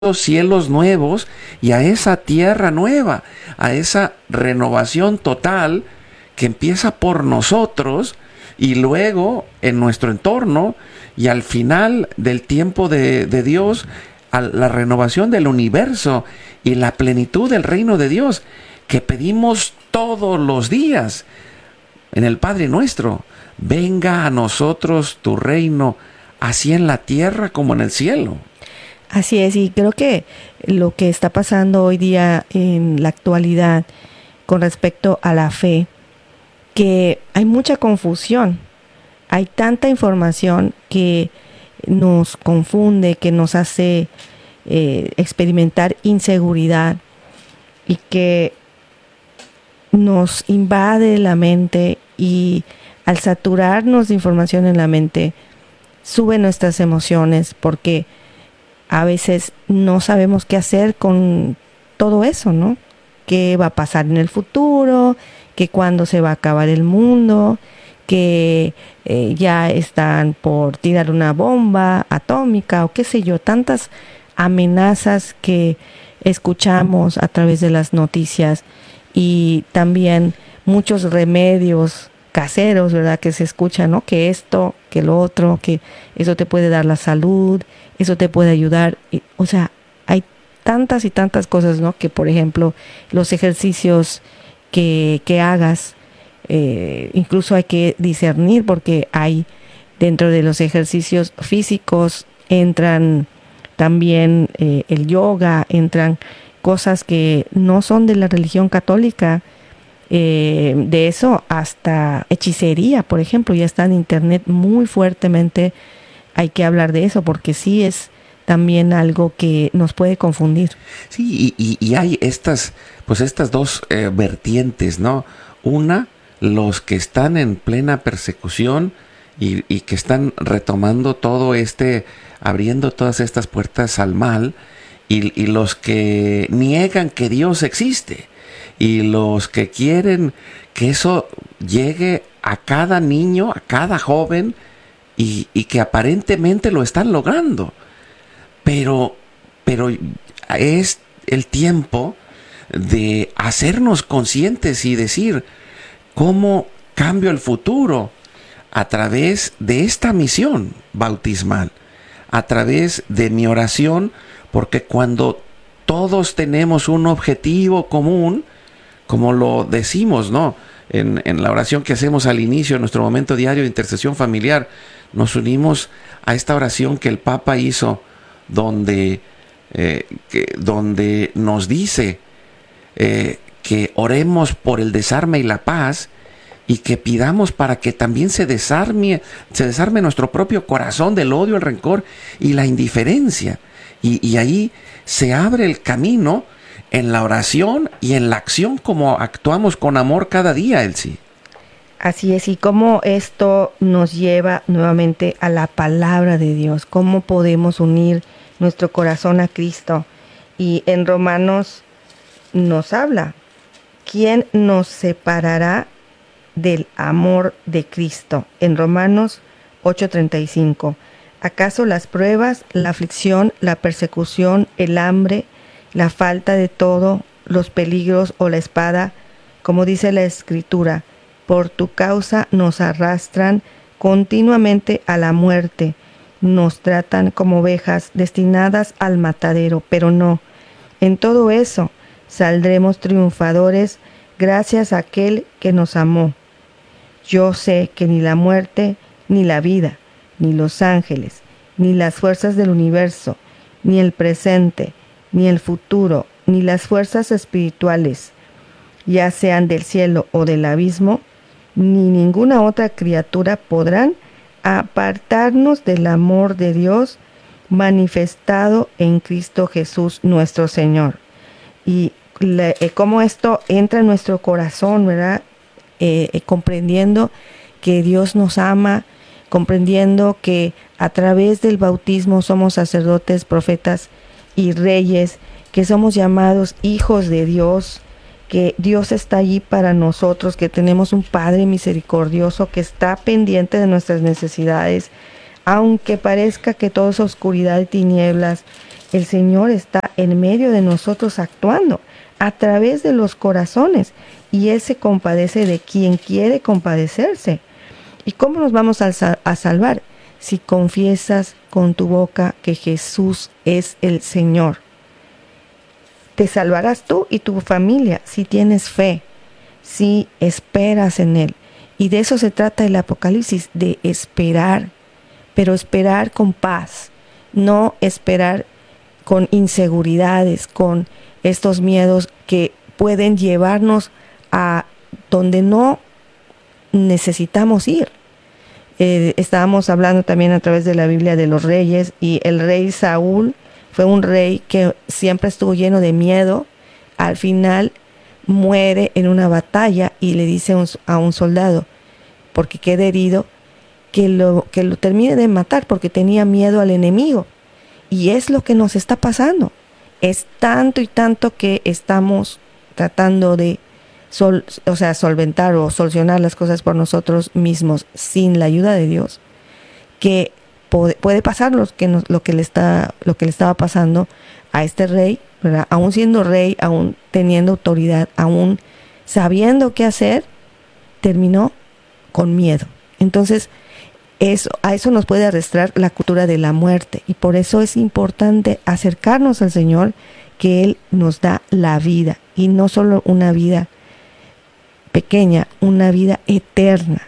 cielos nuevos y a esa tierra nueva, a esa renovación total que empieza por nosotros y luego en nuestro entorno y al final del tiempo de Dios, a la renovación del universo y la plenitud del reino de Dios que pedimos todos los días en el Padre Nuestro. Venga a nosotros tu reino, así en la tierra como en el cielo. Así es, y creo que lo que está pasando hoy día en la actualidad con respecto a la fe, que hay mucha confusión, hay tanta información que nos confunde, que nos hace experimentar inseguridad y que nos invade la mente, y al saturarnos de información en la mente, sube nuestras emociones porque a veces no sabemos qué hacer con todo eso, ¿no? ¿Qué va a pasar en el futuro? ¿Que cuándo se va a acabar el mundo? ¿Que ya están por tirar una bomba atómica o qué sé yo? Tantas amenazas que escuchamos a través de las noticias, y también muchos remedios caseros, ¿verdad? Que se escuchan, ¿no? Que esto, que lo otro, que eso te puede dar la salud, eso te puede ayudar. O sea, hay tantas y tantas cosas, ¿no? Que, por ejemplo, los ejercicios que hagas, incluso hay que discernir, porque hay dentro de los ejercicios físicos entran también el yoga, entran cosas que no son de la religión católica. De eso hasta hechicería, por ejemplo, ya está en internet muy fuertemente. Hay que hablar de eso porque sí es también algo que nos puede confundir. Sí, y hay estas dos vertientes, ¿no? Una, los que están en plena persecución y que están retomando abriendo todas estas puertas al mal, y los que niegan que Dios existe, y los que quieren que eso llegue a cada niño, a cada joven, y que aparentemente lo están logrando. Pero es el tiempo de hacernos conscientes y decir, ¿cómo cambio el futuro? A través de esta misión bautismal, a través de mi oración, porque cuando todos tenemos un objetivo común, como lo decimos, ¿no? En la oración que hacemos al inicio de nuestro momento diario de intercesión familiar, nos unimos a esta oración que el Papa hizo, donde nos dice que oremos por el desarme y la paz, y que pidamos para que también se desarme nuestro propio corazón del odio, el rencor y la indiferencia. Y ahí se abre el camino en la oración y en la acción, como actuamos con amor cada día, Elsie. Así es, y cómo esto nos lleva nuevamente a la palabra de Dios, cómo podemos unir nuestro corazón a Cristo. Y en Romanos nos habla, ¿quién nos separará del amor de Cristo? En Romanos 8:35, ¿acaso las pruebas, la aflicción, la persecución, el hambre, la falta de todo, los peligros o la espada? Como dice la Escritura, por tu causa nos arrastran continuamente a la muerte, nos tratan como ovejas destinadas al matadero, pero no, en todo eso saldremos triunfadores gracias a aquel que nos amó. Yo sé que ni la muerte, ni la vida, ni los ángeles, ni las fuerzas del universo, ni el presente, ni el futuro, ni las fuerzas espirituales, ya sean del cielo o del abismo, ni ninguna otra criatura podrán apartarnos del amor de Dios manifestado en Cristo Jesús nuestro Señor. Y cómo esto entra en nuestro corazón, ¿verdad? Comprendiendo que Dios nos ama, comprendiendo que a través del bautismo somos sacerdotes, profetas y reyes, que somos llamados hijos de Dios, que Dios está allí para nosotros, que tenemos un Padre misericordioso que está pendiente de nuestras necesidades, aunque parezca que todo es oscuridad y tinieblas, el Señor está en medio de nosotros actuando a través de los corazones, y Él se compadece de quien quiere compadecerse. ¿Y cómo nos vamos a salvar? Si confiesas con tu boca que Jesús es el Señor. Te salvarás tú y tu familia si tienes fe, si esperas en Él. Y de eso se trata el Apocalipsis, de esperar, pero esperar con paz, no esperar con inseguridades, con estos miedos que pueden llevarnos a donde no necesitamos ir. Estábamos hablando también a través de la Biblia de los reyes, y el rey Saúl fue un rey que siempre estuvo lleno de miedo. Al final muere en una batalla y le dice a un soldado, porque queda herido, que lo termine de matar porque tenía miedo al enemigo. Y es lo que nos está pasando. Es tanto y tanto que estamos tratando de solventar o solucionar las cosas por nosotros mismos sin la ayuda de Dios, que puede pasar lo que le estaba pasando a este rey, ¿verdad? Aún siendo rey, aún teniendo autoridad, aún sabiendo qué hacer, terminó con miedo. Entonces, a eso nos puede arrastrar la cultura de la muerte, y por eso es importante acercarnos al Señor, que Él nos da la vida, y no solo una vida pequeña, una vida eterna.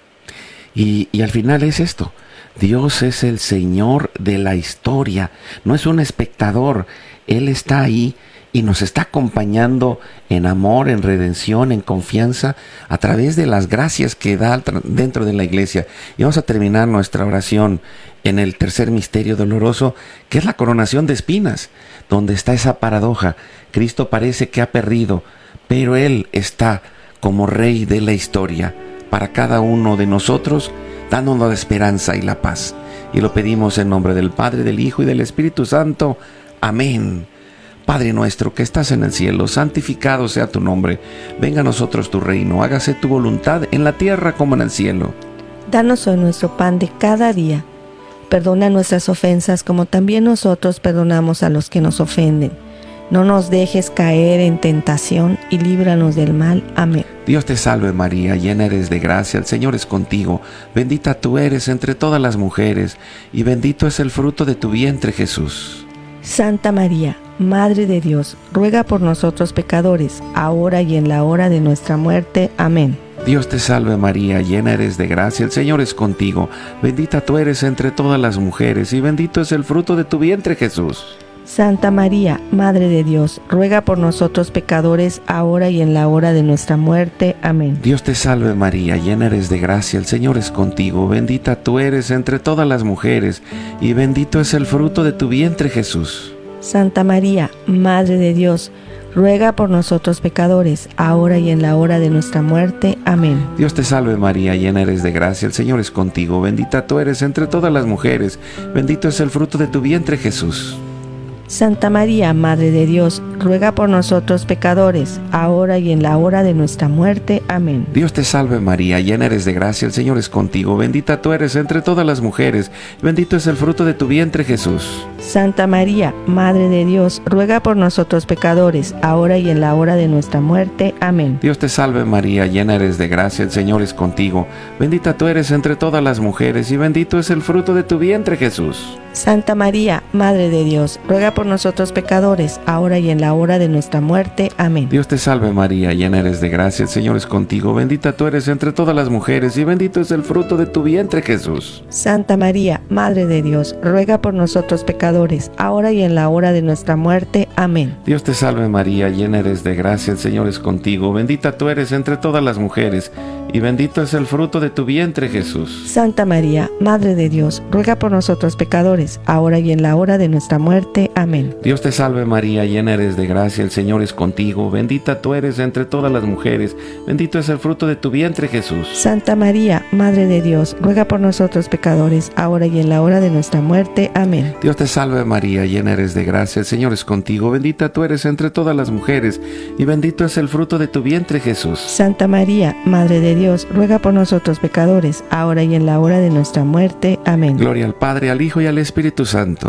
Y al final es esto: Dios es el Señor de la historia, no es un espectador. Él está ahí y nos está acompañando en amor, en redención, en confianza, a través de las gracias que da dentro de la iglesia. Y vamos a terminar nuestra oración en el tercer misterio doloroso, que es la coronación de espinas, donde está esa paradoja. Cristo parece que ha perdido, pero Él está como Rey de la historia para cada uno de nosotros, dándonos la esperanza y la paz. Y lo pedimos en nombre del Padre, del Hijo y del Espíritu Santo. Amén. Padre nuestro que estás en el cielo, santificado sea tu nombre. Venga a nosotros tu reino, hágase tu voluntad en la tierra como en el cielo. Danos hoy nuestro pan de cada día. Perdona nuestras ofensas como también nosotros perdonamos a los que nos ofenden. No nos dejes caer en tentación y líbranos del mal. Amén. Dios te salve María, llena eres de gracia, el Señor es contigo. Bendita tú eres entre todas las mujeres, y bendito es el fruto de tu vientre, Jesús. Santa María, Madre de Dios, ruega por nosotros pecadores, ahora y en la hora de nuestra muerte. Amén. Dios te salve María, llena eres de gracia, el Señor es contigo. Bendita tú eres entre todas las mujeres, y bendito es el fruto de tu vientre, Jesús. Santa María, Madre de Dios, ruega por nosotros pecadores, ahora y en la hora de nuestra muerte. Amén. Dios te salve María, llena eres de gracia, el Señor es contigo. Bendita tú eres entre todas las mujeres, y bendito es el fruto de tu vientre, Jesús. Santa María, Madre de Dios, ruega por nosotros pecadores, ahora y en la hora de nuestra muerte. Amén. Dios te salve María, llena eres de gracia, el Señor es contigo. Bendita tú eres entre todas las mujeres, bendito es el fruto de tu vientre, Jesús. Santa María, Madre de Dios, ruega por nosotros pecadores, ahora y en la hora de nuestra muerte. Amén. Dios te salve María, llena eres de gracia, el Señor es contigo. Bendita tú eres entre todas las mujeres, bendito es el fruto de tu vientre, Jesús. Santa María, Madre de Dios, ruega por nosotros pecadores, ahora y en la hora de nuestra muerte. Amén. Dios te salve María, llena eres de gracia, el Señor es contigo. Bendita tú eres entre todas las mujeres, y bendito es el fruto de tu vientre, Jesús. Santa María, Madre de Dios, ruega por nosotros pecadores, ahora y en la hora de nuestra muerte. Amén. Dios te salve María, llena eres de gracia, el Señor es contigo. Bendita tú eres entre todas las mujeres, y bendito es el fruto de tu vientre, Jesús. Santa María, Madre de Dios, ruega por nosotros pecadores, ahora y en la hora de nuestra muerte. Amén. Dios te salve María, llena eres de gracia, el Señor es contigo. Bendita tú eres entre todas las mujeres, y bendito es el fruto de tu vientre, Jesús. Santa María, Madre de Dios, ruega por nosotros pecadores, ahora y en la hora de nuestra muerte. Amén. Dios te salve María, llena eres de gracia, el Señor es contigo. Bendita tú eres entre todas las mujeres, bendito es el fruto de tu vientre, Jesús. Santa María, Madre de Dios, ruega por nosotros pecadores, ahora y en la hora de nuestra muerte. Amén. Dios te salve María, llena eres de gracia, el Señor es contigo. Bendita tú eres entre todas las mujeres, y bendito es el fruto de tu vientre, Jesús. Santa María, Madre de Dios, ruega por nosotros pecadores, ahora y en la hora de nuestra muerte. Amén. Gloria al Padre, al Hijo y al Espíritu Santo.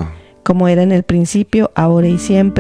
como era en el principio, ahora y siempre,